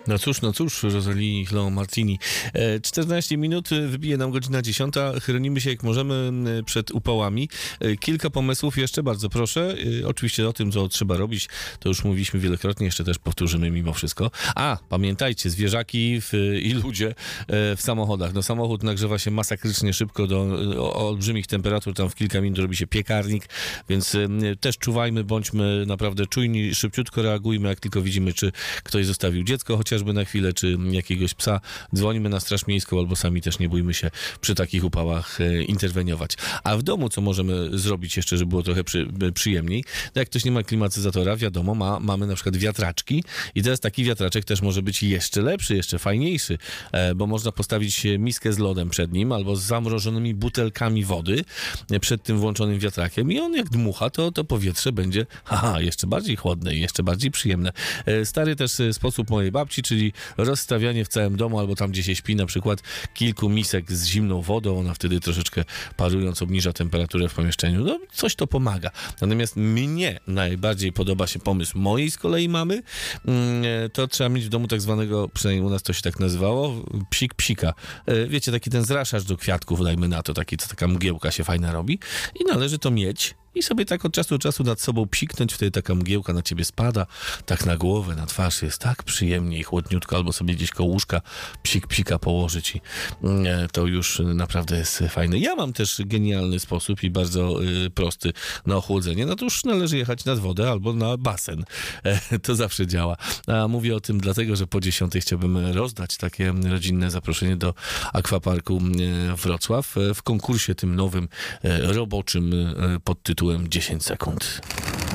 No cóż, Rosalie Chloe Martini. 14 minut, wybije nam godzina 10. Chronimy się jak możemy przed upałami. Kilka pomysłów jeszcze, bardzo proszę. Oczywiście o tym, co trzeba robić, to już mówiliśmy wielokrotnie, jeszcze też powtórzymy mimo wszystko. Pamiętajcie, zwierzaki i ludzie w samochodach. No samochód nagrzewa się masakrycznie szybko do olbrzymich temperatur, tam w kilka minut robi się piekarnik, więc też czuwajmy, bądźmy naprawdę czujni, szybciutko reagujmy, jak tylko widzimy, czy ktoś zostawił dziecko, chociażby na chwilę, czy jakiegoś psa. Dzwonimy na Straż Miejską, albo sami też nie bójmy się przy takich upałach interweniować. A w domu, co możemy zrobić jeszcze, żeby było trochę przyjemniej? No jak ktoś nie ma klimatyzatora, wiadomo, mamy na przykład wiatraczki i teraz taki wiatraczek też może być jeszcze lepszy, jeszcze fajniejszy, bo można postawić miskę z lodem przed nim, albo z zamrożonymi butelkami wody przed tym włączonym wiatrakiem i on jak dmucha, to powietrze będzie jeszcze bardziej chłodne i jeszcze bardziej przyjemne. Stary też sposób mojej babci, czyli rozstawianie w całym domu, albo tam, gdzie się śpi, na przykład kilku misek z zimną wodą, ona wtedy troszeczkę parując obniża temperaturę w pomieszczeniu. No, coś to pomaga. Natomiast mnie najbardziej podoba się pomysł mojej z kolei mamy. To trzeba mieć w domu tak zwanego, przynajmniej u nas to się tak nazywało, psika. Wiecie, taki ten zraszacz do kwiatków, dajmy na to, taka mgiełka się fajna robi i należy to mieć i sobie tak od czasu do czasu nad sobą psiknąć, wtedy taka mgiełka na ciebie spada, tak na głowę, na twarz jest tak przyjemnie i chłodniutko, albo sobie gdzieś koło łóżka psika położyć i to już naprawdę jest fajne. Ja mam też genialny sposób i bardzo prosty na ochłodzenie. No to już należy jechać nad wodę albo na basen. To zawsze działa. A mówię o tym dlatego, że po 10 chciałbym rozdać takie rodzinne zaproszenie do Aquaparku Wrocław w konkursie tym nowym, roboczym pod tytułem 10 sekund.